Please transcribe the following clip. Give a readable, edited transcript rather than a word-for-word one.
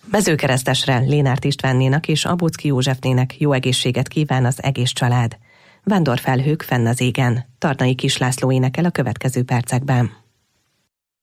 Mezőkeresztesre Lénárt Istvánnénak és Abóczki Józsefnének jó egészséget kíván az egész család. Vándorfelhők fenn az égen. Tarnai Kis László énekel a következő percekben.